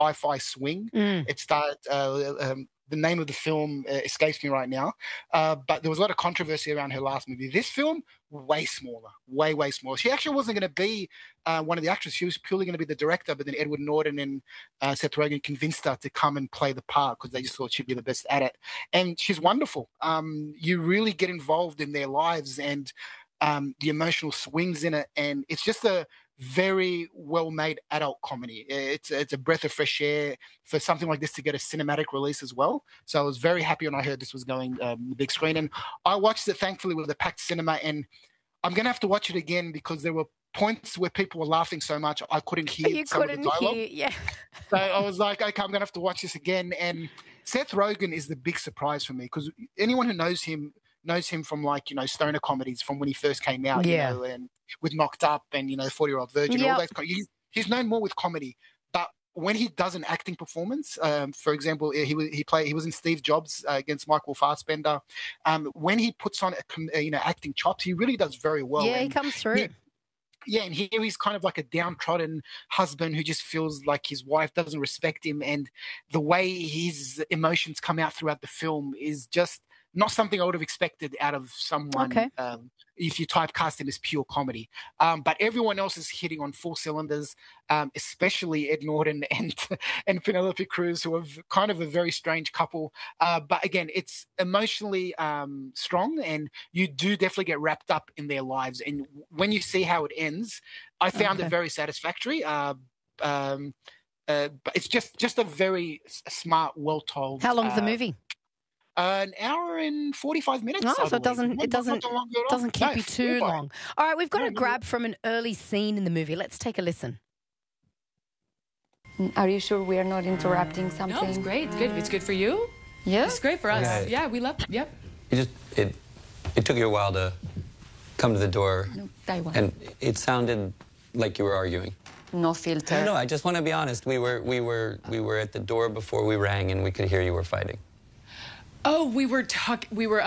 Sci-Fi Swing. It started. The name of the film escapes me right now, but there was a lot of controversy around her last movie. This film, way smaller, way smaller. She actually wasn't going to be one of the actors. She was purely going to be the director, but then Edward Norton and Seth Rogen convinced her to come and play the part because they just thought she'd be the best at it. And she's wonderful. You really get involved in their lives and the emotional swings in it, and it's just a very well-made adult comedy. It's a breath of fresh air for something like this to get a cinematic release as well. So I was very happy when I heard this was going the big screen, and I watched it thankfully with a packed cinema. And I'm going to have to watch it again because there were points where people were laughing so much I couldn't hear some of the dialogue. Yeah. So I was like, okay, I'm going to have to watch this again. And Seth Rogen is the big surprise for me because anyone who knows him from stoner comedies from when he first came out, and with Knocked Up and 40-Year-Old Virgin. All those. He's known more with comedy, but when he does an acting performance, for example, he was in Steve Jobs against Michael Fassbender. When he puts on acting chops, he really does very well. Yeah, he comes through. And here he's kind of like a downtrodden husband who just feels like his wife doesn't respect him, and the way his emotions come out throughout the film is just not something I would have expected out of someone if you typecast him as pure comedy. But everyone else is hitting on full cylinders, especially Ed Norton and Penelope Cruz, who are kind of a very strange couple. But again, it's emotionally strong, and you do definitely get wrapped up in their lives. And when you see how it ends, I found it very satisfactory. But it's just a very smart, well-told. How long's the movie? An hour and 45 minutes. Oh, so it doesn't keep you too long. All right, we've got a grab from an early scene in the movie. Let's take a listen. Are you sure we are not interrupting something? No, it's great. It's good. It's good for you. Yeah, it's great for us. Yeah, we love. Yep. It took you a while to come to the door, and it sounded like you were arguing. No filter. No, I just want to be honest. We were at the door before we rang, and we could hear you were fighting. Oh, we were fighting. We were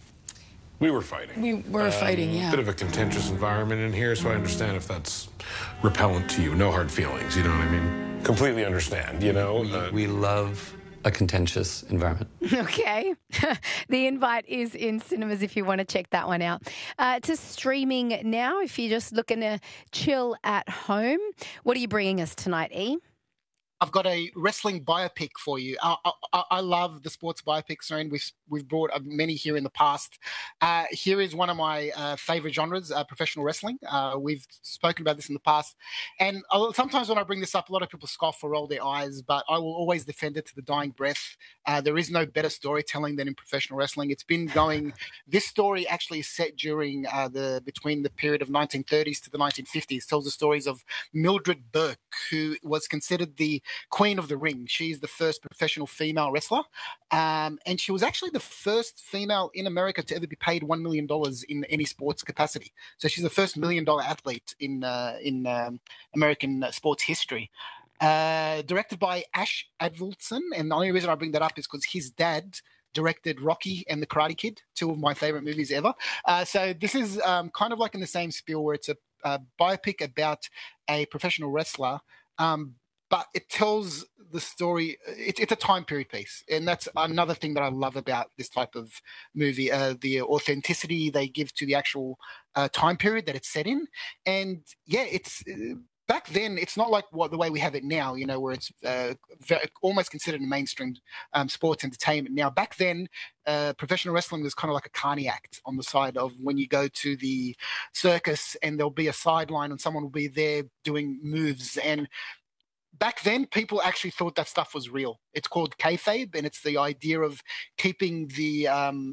fighting, yeah. Bit of a contentious environment in here, so I understand if that's repellent to you. No hard feelings, you know what I mean? Completely understand, We love a contentious environment. Okay. The invite is in cinemas if you want to check that one out. To streaming now, if you're just looking to chill at home. What are you bringing us tonight, E? I've got a wrestling biopic for you. I love the sports biopics, and we've brought many here in the past. Here is one of my favorite genres, professional wrestling. We've spoken about this in the past. And sometimes when I bring this up, a lot of people scoff or roll their eyes, but I will always defend it to the dying breath. There is no better storytelling than in professional wrestling. It's been going. This story actually is set during between the period of 1930s to the 1950s. Tells the stories of Mildred Burke, who was considered the Queen of the Ring. She's the first professional female wrestler, and she was actually the first female in America to ever be paid $1 million in any sports capacity. So she's the first $1 million athlete in American sports history. Directed by Ash Avildsen, and the only reason I bring that up is because his dad directed Rocky and The Karate Kid, two of my favorite movies ever. So this is kind of like in the same spiel where it's a biopic about a professional wrestler, but it tells the story. It's a time period piece, and that's another thing that I love about this type of movie, the authenticity they give to the actual time period that it's set in. And yeah, it's back then, it's not like the way we have it now, where it's almost considered a mainstream sports entertainment. Now, back then, professional wrestling was kind of like a carny act on the side of when you go to the circus and there'll be a sideline and someone will be there doing moves. And back then, people actually thought that stuff was real. It's called kayfabe, and it's the idea of keeping the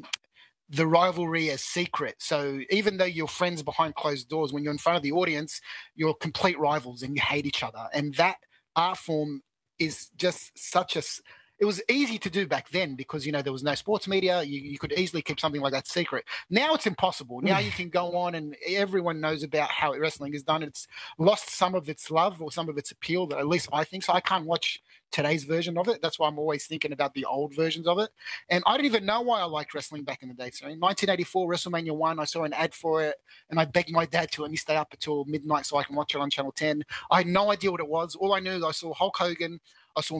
rivalry a secret. So even though you're friends behind closed doors, when you're in front of the audience, you're complete rivals and you hate each other. And that art form is just it was easy to do back then because, there was no sports media. You could easily keep something like that secret. Now it's impossible. Now you can go on and everyone knows about how wrestling is done. It's lost some of its love or some of its appeal, at least I think so. I can't watch today's version of it. That's why I'm always thinking about the old versions of it. And I didn't even know why I liked wrestling back in the day. So in 1984, WrestleMania 1, I saw an ad for it and I begged my dad to let me stay up until midnight so I can watch it on Channel 10. I had no idea what it was. All I knew, I saw Hulk Hogan. I saw